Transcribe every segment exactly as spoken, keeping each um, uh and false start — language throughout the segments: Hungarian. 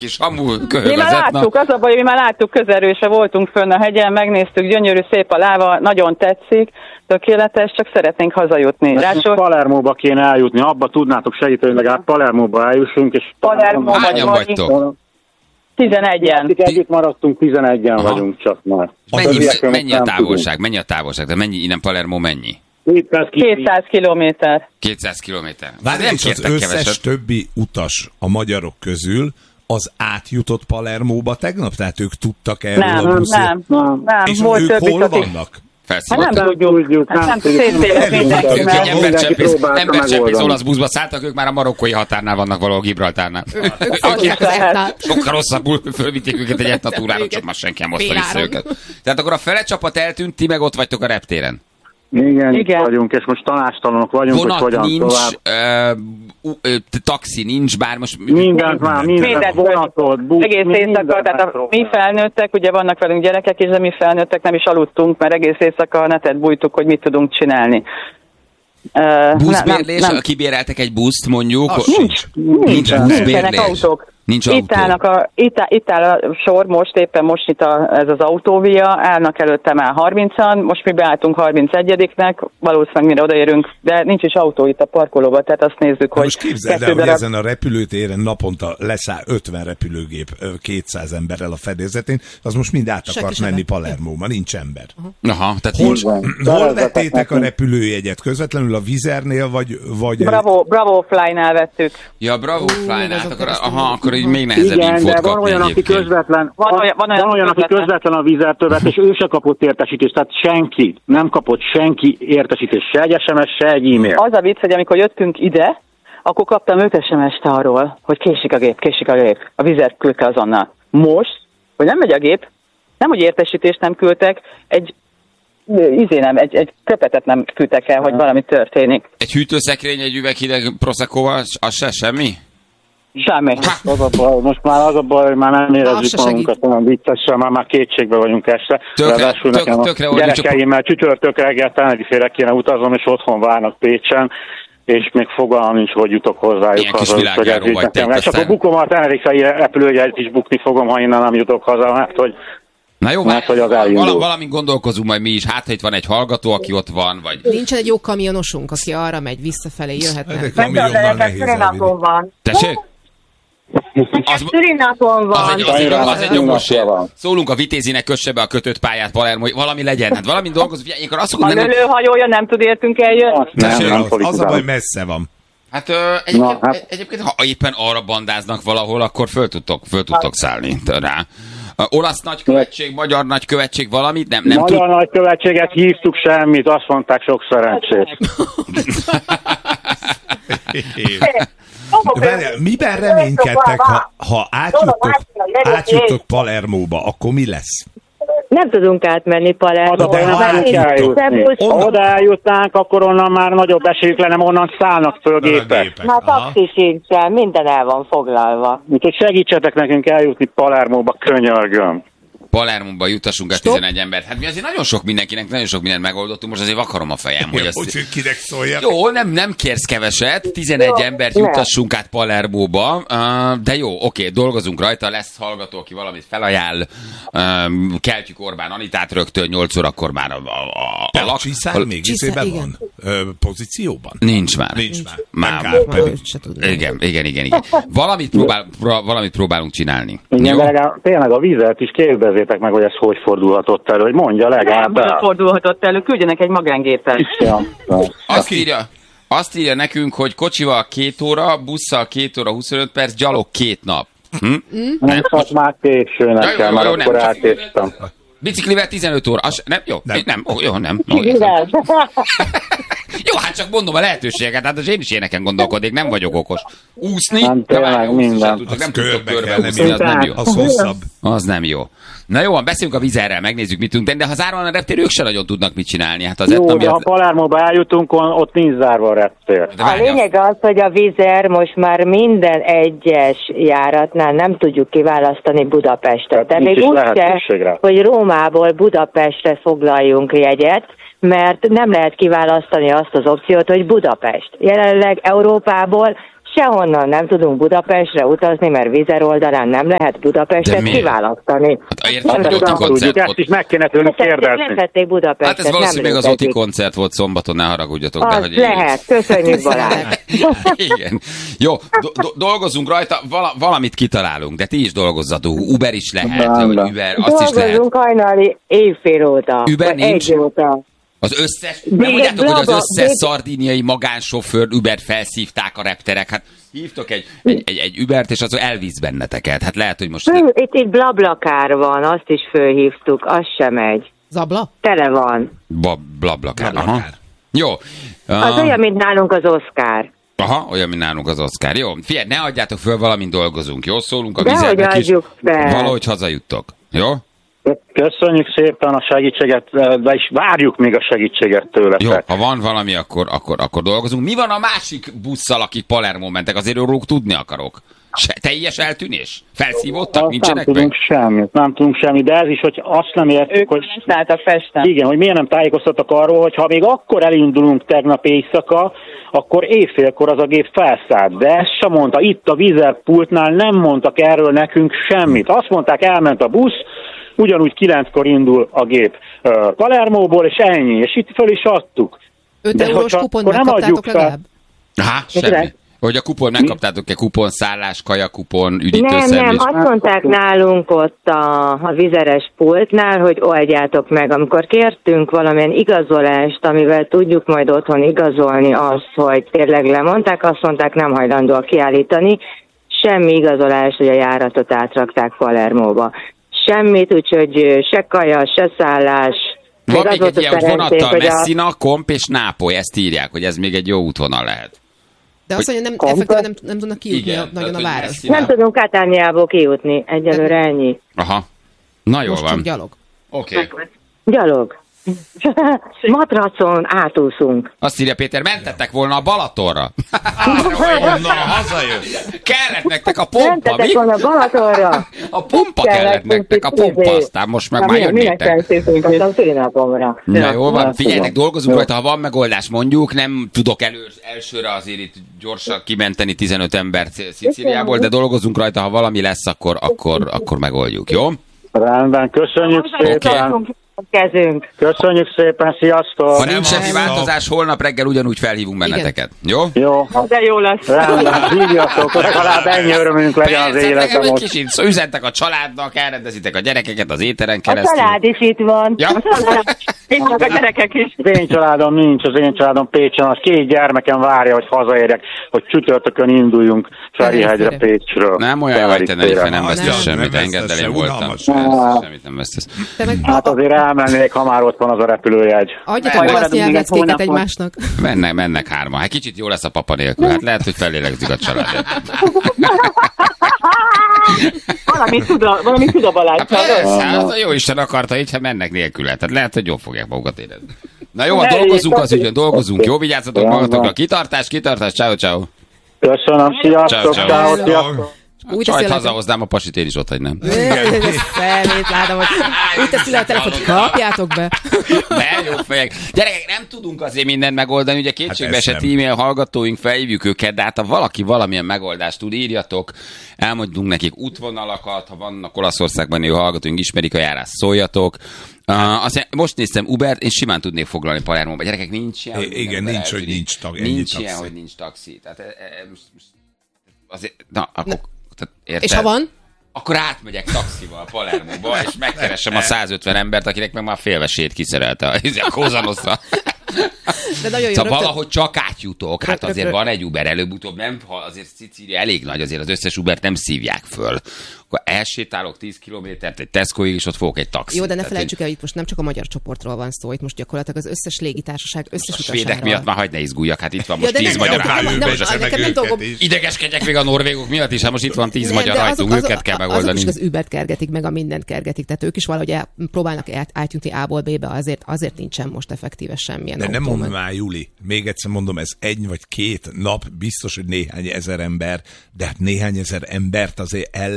kis hamu köhög mi az már Etna. láttuk, az a baj, mi már láttuk közelről, se voltunk fönn a hegyen, megnéztük, gyönyörű, szép a láva, nagyon tetszik, tökéletes, csak szeretnénk hazajutni. Rásul... Palermóba kéne eljutni, abba tudnátok segíteni, hogy legalább Palermóba eljussunk, és... Palermóba hányan vagytok? tizenegyen. Együtt maradtunk, tizenegyen Aha. vagyunk csak már. Mennyi, mennyi a távolság? Mennyi a távolság? De mennyi, innen Palermo mennyi? kétszáz kilométer. kétszáz kilométer. Várj, és az összes keveset. Többi utas a magyarok közül az átjutott Palermóba tegnap? Tehát ők tudtak erről nem, a buszért? Nem, nem, nem. És volt ők hol többi, vannak? Hát nem tudjuk, nem tudjuk. Embercsempész olasz buszba szálltak, ők már a marokkói határnál vannak valahol Gibraltárnál. Sokkal rosszabbul fölvitték őket egy Etna túrára, csak már senki nem hozta vissza őket. Tehát akkor a fele csapat eltűnt, ti meg ott vagytok a reptéren. Igen, Igen. vagyunk, és most tanástalanok vagyunk, vonat hogy hogyan nincs, tovább. Ö, ö, taxi nincs, bár most... Mindent már, mindent, vonatot, busz, egész éjszaka, tehát a, mi felnőttek, ugye vannak velünk gyerekek is, de mi felnőttek nem is aludtunk, mert egész éjszaka a netet bújtuk, hogy mit tudunk csinálni. Uh, buszbérlés? Kibéreltek egy buszt mondjuk? Az nincs, nincs, nincs nincsenek autók. Nincs itt, autó. Állnak a, itt, áll, itt áll a sor, most éppen most nyit a, ez az autóvia, állnak előtte már harmincan, most mi beálltunk harmincegyediknek, valószínűleg mire odaérünk, de nincs is autó itt a parkolóban, tehát azt nézzük, hogy... Most képzeld el, hogy ezen a repülőtéren naponta leszáll ötven repülőgép kétszáz emberrel a fedélzetén, az most mind át akart menni Palermóba, nincs ember. Uh-huh. Aha, tehát hol, hol vettétek a repülőjegyet? Közvetlenül a Vizernél, vagy... vagy Bravo, Bravo Fly-nál vettük. Ja, Bravo Fly-nál, hát akkor, aha, akkor így még nehezebb igen, infót de van kapni olyan, aki közvetlen, van olyan, van olyan, van olyan aki közvetlen a Vizertől, és ő se kapott értesítést, tehát senki, nem kapott senki értesítést, se egy es em es, se egy e-mail. Az a vicc, hogy amikor jöttünk ide, akkor kaptam öt es em est arról, hogy késik a gép, késik a gép. A Vizer küldte azonnal. Most, hogy nem megy a gép, nem, hogy értesítést nem küldtek, egy izé nem, egy, egy köpetet nem küldtek el, hogy valami történik. Egy hűtőszekrény, egy üveg hideg Proseccóval, az se semmi? Semmi. Az a baj, most már az a baj, hogy már nem érezzük magunkat olyan viccesen, már, már kétségbe vagyunk este. Tökre, tök, tökre a gyerekeimmel csütörtök reggel Tenerifére kéne utazom, és otthon várnak Pécsen, és még fogalmam nincs, hogy jutok hozzájuk. Milyen kis világjáró vagy te. És akkor bukom a Tenerifei repülőjegyet is bukni fogom, ha innen nem jutok haza, mert hogy na jó, mert, hogy az val- valamint gondolkozunk majd mi is. Hát, ha itt van egy hallgató, aki ott van, vagy... Nincsen egy jó kamionosunk, aki arra megy, visszafelé jöhetne. Szülinapon van. Tessék? Az, szülinapon van. Az egy, az egy, az egy jogos sér. Szólunk a Vitézinek, kösse be a kötött pályát Palermo, valami legyen. Hát valami dolgozunk. Ilyenkor azt mondom, a lőhajója nem tud értünk eljönni. Nem, nem, az, az a baj, messze van. Hát, ö, egyébként, Na, hát egyébként, ha éppen arra bandáznak valahol, akkor föl tudtok, föl tudtok szállni rá. Olasz nagykövetség, magyar nagykövetség, valamit? Nem, nem magyar tud... nagykövetséget hívtuk, semmit, azt mondták, sok szerencsét. Várjál, miben reménykedtek, ha, ha átjutok, átjutok Palermóba, akkor mi lesz? Nem tudunk átmenni Palermóba. Ha oda eljutnánk, akkor onnan már nagyobb esélyük lenne, onnan szállnak föl gépek. Már taxi sincsen, minden el van foglalva. Úgyhogy segítsetek nekünk eljutni Palermóba, könyörgöm. Palermóba jutassunk el tizenegy embert. Hát mi azért nagyon sok mindenkinek, nagyon sok mindent megoldottunk, most azért vakarom a fejem, hogy azt... Hogy kinek szóljak. Jó, nem, nem kérsz keveset, tizenegy jó, embert jutassunk át Palermóba, uh, de jó, oké, dolgozunk rajta, lesz hallgató, aki valamit felajánl, um, keltjük Orbán Anitát rögtön nyolc órakor már a... a, a, a a Csiszár még izében van? Ö, pozícióban? Nincs már. Nincs már. Már. Kár, pedig. Igen, igen, igen, igen. Valamit, próbál, valamit próbálunk csinálni. Igen, de tényleg a Vizert is kérdezzétek meg, hogy ez hogy fordulhatott elő, hogy mondja legalább. Nem fordulhatott elő, küldjenek egy magángépet. Ja, azt írja, azt írja nekünk, hogy kocsival két óra, busszal két óra huszonöt perc, gyalog két nap. Hm? Mm. Nem, az már késő nekem, már akkor átéstem. Biciklivel tizenöt óra, az, nem, jó, nem, nem, jó, nem. Jó, jó, hát csak mondom a lehetőséget, hát az én is éneken gondolkodik, nem vagyok okos. Úszni, nem, tényleg minden. Tudtok, nem tudtok körbe úszni, az nem jó. Az hosszabb. Az nem jó. Na jó, beszéljünk a Vizerrel, megnézzük, mit tudunk tenni, de ha zárva a reptér, ők se nagyon tudnak mit csinálni. Hát az jó, Etna de ha Palermóba eljutunk, ott nincs zárva a reptér. A lényeg az, hogy a Vizer most már minden egyes járatnál nem tudjuk kiválasztani Budapestet. De még úgy se, hogy Rómából Budapestre foglaljunk jegyet, mert nem lehet kiválasztani azt az opciót, hogy Budapest. Jelenleg Európából sehonnan nem tudunk Budapestre utazni, mert Vizer oldalán nem lehet Budapestet kiválasztani. Hát értem, hogy Oti koncert ezt is meg kéne tőlük kérdezni. Letették Budapestet. Hát ez valószínűleg az Oti koncert volt szombaton, ne haragudjatok. Az hogy lehet, köszönjük Balázs. Igen. Jó, do- do- dolgozunk rajta, vala- valamit kitalálunk, de ti is dolgozzatok. Uber is lehet, hogy Uber, azt is lehet. Dolgozunk hajnali éjfél óta. Uber nincs? Egy óta. Az összes, nem mondjátok, hogy az összes szardíniai magánsofőr Ubert felszívták a repterek. Hát hívtok egy, egy, egy, egy Ubert, és az elvisz benneteket. Hát lehet, hogy most... Hű, itt egy blablakár van, azt is fölhívtuk, az sem megy. Zabla? Tele van. Ba, blablakár, aha. Jó. Az Uh, olyan, mint nálunk az Oscar. aha, olyan, mint nálunk az Oscar. Jó, figyelj, ne adjátok föl, valamint dolgozunk, jó? Szólunk a Dehogy vizernek is. adjuk fel. Valahogy hazajuttok, jó? Köszönjük szépen a segítséget, de is várjuk még a segítséget tőletek. Jó, ha van valami, akkor, akkor, akkor dolgozunk. Mi van a másik busszal, akik Palermo mentek? Azért róluk tudni akarok. Se, teljes eltűnés? Felszívottak? Azt Nincsenek nem meg? tudunk semmit, nem tudunk semmit, de ez is, hogy azt nem értük, Ők hogy... szálltak Pesten. Igen, hogy miért nem tájékoztattak arról, hogy ha még akkor elindulunk tegnap éjszaka, akkor éjfélkor az a gép felszállt. De ezt sem mondta. Itt a Wizz pultnál nem mondtak erről nekünk semmit. Azt mondták, elment a busz, ugyanúgy kilenckor indul a gép uh, Palermóból, és ennyi. És itt föl is adtuk. öt eurós kupont megkaptátok legalább? Há, semmi. Hogy a kupon, megkaptátok-e kupon, szállás, kaja kupon, üdítőszendvics? Nem, nem, azt mondták nálunk ott a, a vizeres pultnál, hogy oldjátok meg. Amikor kértünk valamilyen igazolást, amivel tudjuk majd otthon igazolni azt, hogy tényleg lemondták, azt mondták, nem hajlandóak kiállítani. Semmi igazolás, hogy a járatot átrakták Palermóba. Semmit, úgyhogy se kaja, se szállás. Van még egy ilyen vonattal Messina, Komp és Nápoly, ezt írják, hogy ez még egy jó útvonal lehet. De azt mondja, nem, effektíven nem, nem tudnak kijutni Igen, nagyon tehát, a hogy város. Messina- Nem tudunk Katániából kijutni, egyelőre ennyi. Aha. Na jól Most csak van. gyalog. Oké. Okay. Gyalog. Matracon átúszunk. Azt írja Péter, mentettek volna a Balatonra. Onnan hazajött. Kellett nektek a pompa, Mentetek mi? volna Balatonra. A pompa kellett nektek, a pompa, aztán most meg már jönnétek. Minek a szülinapomra. Na jól van, figyeljetek, dolgozunk rajta, ha van megoldás, mondjuk, nem tudok elő, elsőre azért itt gyorsan kimenteni tizenöt embert Szicíliából, de dolgozunk rajta, ha valami lesz, akkor, akkor, akkor megoldjuk, jó? Rendben, köszönjük szépen. Okay. Kezünk. Köszönjük szépen, sziasztok! Ha nincs semmi változás, holnap reggel ugyanúgy felhívunk benneteket. Jó? Jó. De jó lesz. Rendben, hívjatok, legalább ennyi örömünk legyen az életem most. most. Kicsit szó, üzentek a családnak, elrendezitek a gyerekeket az éteren A keresztül. család is itt van. Ja? Én csak a gyerekek is. Az én családom nincs, az én családom Pécsen, az két gyermekem várja, hogy hazaérjek, hogy csütörtökön induljunk Ferihegyre Pécsről. Nem olyan vagy, te Nerife, nem Az vesztesz nem, semmit, nem engedd el, vesztesz, én voltam. unalmas. Semmit nem vesztesz. Te meg Hát azért elmennék, ha már ott van az a repülőjegy. adjatok Majd be azt maradunk még egy nyelvleckéket hónapot. egymásnak. Mennek, mennek hárman. Hát kicsit jó lesz a papa nélkül. Hát lehet, hogy fellélegzik a családot. Valami tud a, valami tud a Balázs. Hát persze, az a jó Isten akarta, így, ha mennek nélküle. Tehát lehet, hogy jól fogják magukat érezni. Na jó, dolgozunk az ügyön, dolgozunk. Jó, vigyázzatok magatokra. Kitartás, kitartás, ciao, ciao. Köszönöm, sziasztok, Ciao, ciao. ciao, sziasztok. Úgy Csajt teszi le- hazahoznám, a pasit én is ott hagynám. Szemét látom, hogy úgy teszi le a telefont, kapjátok be. Ne, jó fejek. Gyerekek, nem tudunk azért mindent megoldani, ugye kétségbe Hát esett ezt e-mail hallgatóink, felhívjuk őket, de hát ha valaki valamilyen megoldást tud, írjatok, elmondunk nekik útvonalakat, ha vannak Olaszországban élő hallgatóink, ismerik a járást, szóljatok. Uh, azt mondja, most néztem Ubert, én simán tudnék foglalni Palermóba. Gyerekek, nincs ilyen, hogy Igen, minden nincs, hogy eltűnik. nincs tag- ennyi Nincs taxi. ilyen, hogy nincs taxi. Tehát, e, e, most, most, azért, na, akkor, tehát, érted? És ha van? Akkor átmegyek taxival Palermóba, és megkeresem a százötven embert, akinek meg már félvesét kiszerelte a, a Kózanoszra. De nagyon jó. Szóval rögtön- valahogy csak átjutok. Hát Rö- azért rö- van egy Uber előbb-utóbb, nem? Ha azért Szicília elég nagy, azért az összes Ubert nem szívják föl. Akkor elsétálok tíz kilométert egy Tescoig, és ott fogok egy taxit. Jó, de ne Tehát, felejtsük el, hogy itt most nem csak a magyar csoportról van szó, itt most gyakorlatilag az összes légitársaság összes a svédek utasáról. miatt már hagyd ne izguljak, hát itt van Ja, most de tíz nem- magyar nem- rajtunk. nem- Rájövő, nem- meg nekem nem őket dolgom- is. Idegeskedjek még a norvégok miatt is, hát most itt van tíz Nem, magyar de rajtunk, azok- őket kell azok- megoldani. Azok is az Ubert kergetik, meg a mindent kergetik, tehát ők is valahogy el, próbálnak át, átjutni A-ból B-be, azért, azért nincsen most effektíve semmilyen De nem autó, mondom meg- már, Juli, még egyszer mondom, ez egy vagy két nap, biztos, hogy néhány ezer ember, de hát néhány ezer embert azért el lehet fut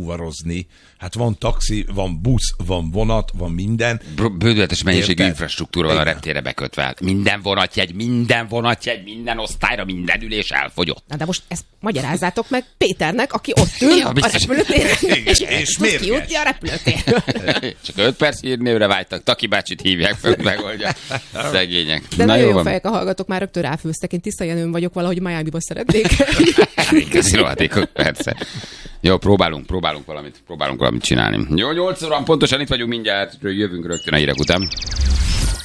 fuvarozni. Hát van taxi, van busz, van vonat, van minden. Bődületes mennyiségű infrastruktúra van a reptérre bekötve. Minden vonatjegy, minden vonatjegy, minden osztályra, minden ülés elfogyott. Na de most ezt magyarázzátok meg Péternek, aki ott ül ja, a repülőtéren, és, és tud kijutni a repülőtérről. Csak öt perc hírnévre vágytak, Taki bácsit hívják fel, megoldja. Szegények. De nagyon jó fejek a hallgatók, már rögtön ráfőztek. Én Tisza Jenőn vagyok, valahogy Miami-ba szeretnék. Köszi rohadékok, persze. Jó, próbálunk, próbálunk valamit, próbálunk valamit csinálni. Jó, nyolc óra, pontosan itt vagyunk mindjárt, jövünk rögtön a hírek után.